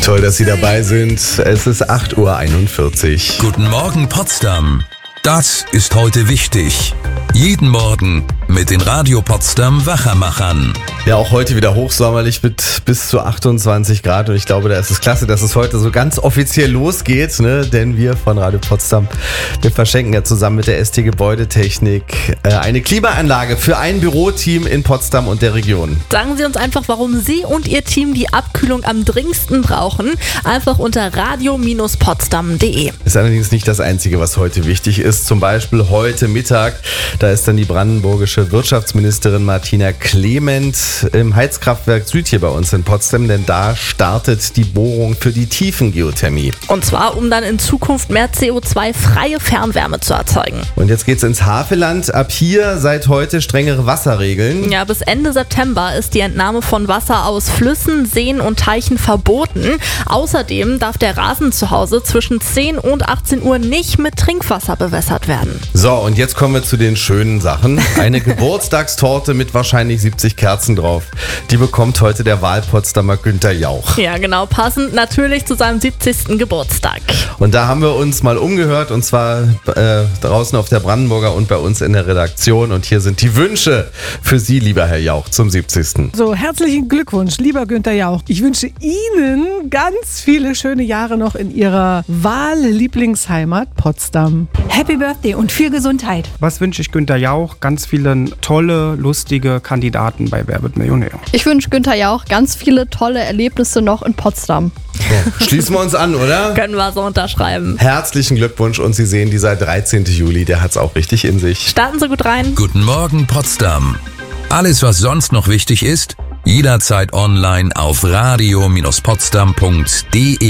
Toll, dass Sie dabei sind. Es ist 8:41 Uhr. Guten Morgen Potsdam. Das ist heute wichtig. Jeden Morgen mit den Radio Potsdam Wachermachern. Ja, auch heute wieder hochsommerlich mit bis zu 28 Grad. Und ich glaube, da ist es klasse, dass es heute so ganz offiziell losgeht, ne? Denn wir von Radio Potsdam, wir verschenken ja zusammen mit der ST Gebäudetechnik eine Klimaanlage für ein Büroteam in Potsdam und der Region. Sagen Sie uns einfach, warum Sie und Ihr Team die Abkühlung am dringendsten brauchen. Einfach unter radio-potsdam.de. Ist allerdings nicht das Einzige, was heute wichtig ist. Zum Beispiel heute Mittag, da ist dann die brandenburgische Wirtschaftsministerin Martina Clement im Heizkraftwerk Süd hier bei uns in Potsdam, denn da startet die Bohrung für die Tiefengeothermie. Und zwar, um dann in Zukunft mehr CO2-freie Fernwärme zu erzeugen. Und jetzt geht's ins Havelland. Ab hier seit heute strengere Wasserregeln. Ja, bis Ende September ist die Entnahme von Wasser aus Flüssen, Seen und Teichen verboten. Außerdem darf der Rasen zu Hause zwischen 10 und 18 Uhr nicht mit Trinkwasser bewässert werden. So, und jetzt kommen wir zu den schönen Sachen. Eine Geburtstagstorte mit wahrscheinlich 70 Kerzen drauf. Die bekommt heute der Wahlpotsdamer Günther Jauch. Ja, genau, passend natürlich zu seinem 70. Geburtstag. Und da haben wir uns mal umgehört, und zwar draußen auf der Brandenburger und bei uns in der Redaktion. Und hier sind die Wünsche für Sie, lieber Herr Jauch, zum 70. So, herzlichen Glückwunsch, lieber Günther Jauch. Ich wünsche Ihnen ganz viele schöne Jahre noch in Ihrer Wahllieblingsheimat Potsdam. Happy Birthday und viel Gesundheit. Was wünsche ich Günther Jauch? Ganz viele tolle, lustige Kandidaten bei Wer wird Millionär. Ich wünsche Günther Jauch ganz viele tolle Erlebnisse noch in Potsdam. So, schließen wir uns an, oder? Können wir so unterschreiben. Herzlichen Glückwunsch, und Sie sehen, dieser 13. Juli, der hat's auch richtig in sich. Starten Sie gut rein. Guten Morgen Potsdam. Alles, was sonst noch wichtig ist, jederzeit online auf radio-potsdam.de.